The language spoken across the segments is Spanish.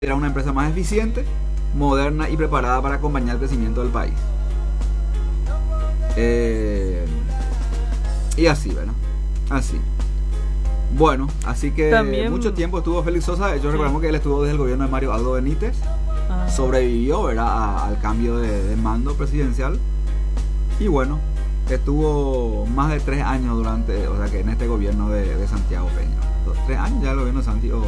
era una empresa más eficiente, moderna y preparada para acompañar el crecimiento del país. Y así, ¿verdad? Así. Bueno, así que También, mucho tiempo estuvo Félix Sosa. Yo sí. recordamos que él estuvo desde el gobierno de Mario Aldo Benítez. Sobrevivió, ¿verdad? Al cambio de mando presidencial. Y bueno, estuvo más de 3 años durante, o sea que en este gobierno de Santiago Peña. 3 años ya el gobierno de Santiago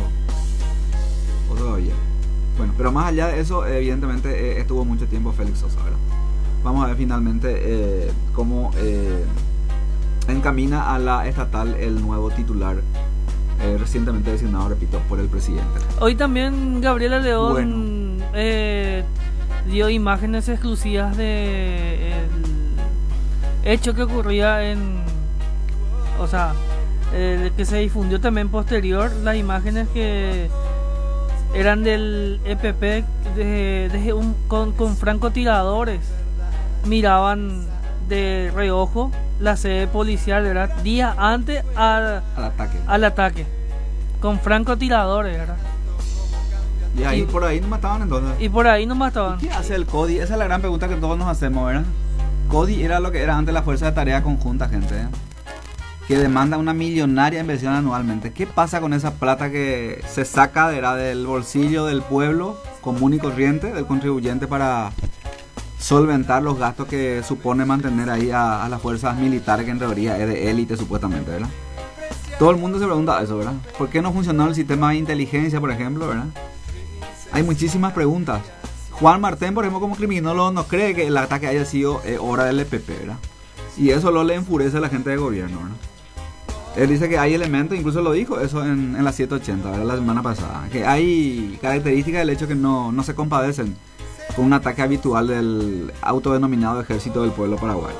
o todavía. Bueno, pero más allá de eso, evidentemente estuvo mucho tiempo Félix Sosa, ¿verdad? Vamos a ver finalmente cómo encamina a la estatal el nuevo titular recientemente designado, repito, por el presidente. Hoy también Gabriela León dio imágenes exclusivas de el hecho que ocurría o sea, que se difundió también posterior, las imágenes que eran del EPP con francotiradores miraban de reojo la sede policial, ¿verdad? Días antes al ataque con francotiradores, ¿verdad? Y ahí por ahí nos mataban entonces. Y por ahí nos mataban. ¿Qué hace el CODI? Esa es la gran pregunta que todos nos hacemos, ¿verdad? CODI era lo que era antes la Fuerza de Tarea Conjunta, gente, que demanda una millonaria inversión anualmente. ¿Qué pasa con esa plata que se saca del bolsillo del pueblo común y corriente, del contribuyente, para solventar los gastos que supone mantener ahí a las fuerzas militares, que en teoría es de élite supuestamente, ¿verdad? Todo el mundo se pregunta eso, ¿verdad? ¿Por qué no funcionó el sistema de inteligencia, por ejemplo, ¿verdad? Hay muchísimas preguntas. Juan Martín, por ejemplo, como criminólogo, no cree que el ataque haya sido obra del EPP, ¿verdad? Y eso lo le enfurece a la gente de gobierno, ¿verdad? Él dice que hay elementos, incluso lo dijo eso en la 780, ¿verdad? La semana pasada, que hay características del hecho que no se compadecen con un ataque habitual del autodenominado Ejército del Pueblo Paraguayo.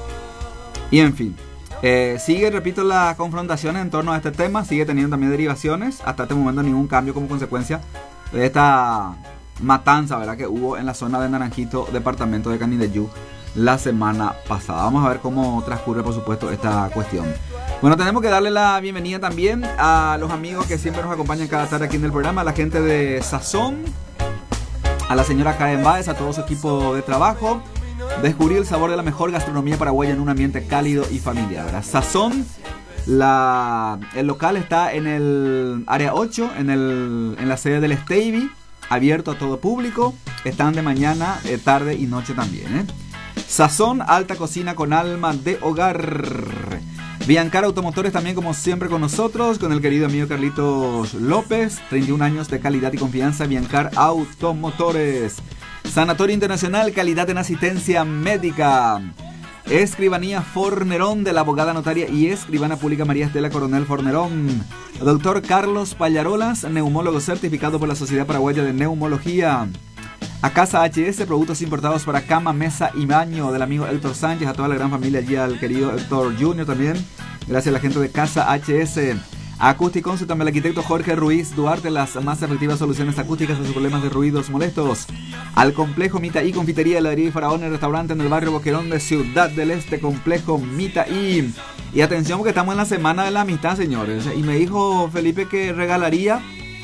Y en fin, sigue, repito, la confrontación en torno a este tema, sigue teniendo también derivaciones, hasta este momento ningún cambio como consecuencia de esta matanza, ¿verdad?, que hubo en la zona de Naranjito, departamento de Canindeyú, la semana pasada. Vamos a ver cómo transcurre, por supuesto, esta cuestión. Bueno, tenemos que darle la bienvenida también a los amigos que siempre nos acompañan cada tarde aquí en el programa, a la gente de Sazón, a la señora Karen Báez, a todo su equipo de trabajo. Descubrir el sabor de la mejor gastronomía paraguaya en un ambiente cálido y familiar, ¿verdad? Sazón, el local está en el área 8, en la sede del Stevie, abierto a todo público. Están de mañana, tarde y noche también, Sazón, alta cocina con alma de hogar. Biancar Automotores también, como siempre, con nosotros, con el querido amigo Carlitos López. 31 años de calidad y confianza. Biancar Automotores. Sanatorio Internacional, calidad en asistencia médica. Escribanía Fornerón, de la abogada notaria y escribana pública María Estela Coronel Fornerón. Doctor Carlos Pallarolas, neumólogo certificado por la Sociedad Paraguaya de Neumología. A Casa HS, productos importados para cama, mesa y baño, del amigo Héctor Sánchez, a toda la gran familia allí, al querido Héctor Junior también. Gracias a la gente de Casa HS. A Acústicos, también el arquitecto Jorge Ruiz Duarte, las más efectivas soluciones acústicas a sus problemas de ruidos molestos. Al complejo Mita y Confitería, Heladería y Faraón, el restaurante en el barrio Boquerón de Ciudad del Este, complejo Mita y. Y atención, porque estamos en la semana de la amistad, señores. Y me dijo Felipe que regalaría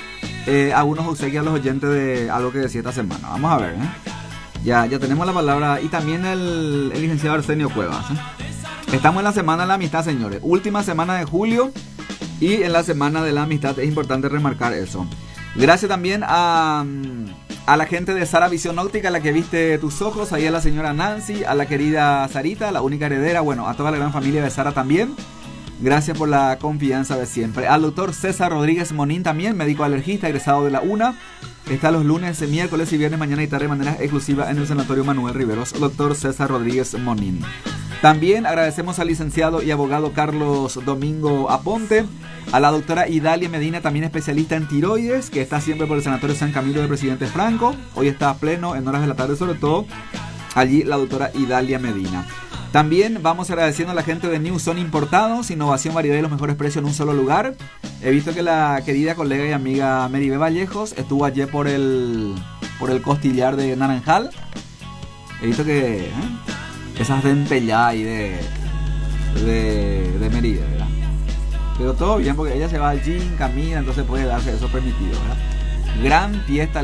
algunos obsequios a los oyentes de algo que decía esta semana. Vamos a ver, ya tenemos la palabra. Y también el licenciado Arsenio Cuevas, Estamos en la semana de la amistad, señores. Última semana de julio. Y en la semana de la amistad es importante remarcar eso. Gracias también a la gente de Sara Visión Óptica, a la que viste tus ojos. Ahí a la señora Nancy, a la querida Sarita, la única heredera. Bueno, a toda la gran familia de Sara también. Gracias por la confianza de siempre. Al doctor César Rodríguez Monín también, médico alergista, egresado de la UNA. Está los lunes, miércoles y viernes, mañana y tarde de manera exclusiva en el Sanatorio Manuel Riveros. Doctor César Rodríguez Monín. También agradecemos al licenciado y abogado Carlos Domingo Aponte. A la doctora Idalia Medina, también especialista en tiroides, que está siempre por el Sanatorio San Camilo de Presidente Franco. Hoy está a pleno en horas de la tarde, sobre todo. Allí la doctora Idalia Medina. También vamos agradeciendo a la gente de New Son Importados, innovación, variedad y los mejores precios en un solo lugar. He visto que la querida colega y amiga Meribé Vallejos estuvo ayer por el costillar de Naranjal. He visto que esas dentelladas ahí de Meribé, ¿verdad? Pero todo bien, porque ella se va al gym, camina, entonces puede darse eso permitido, ¿verdad? Gran fiesta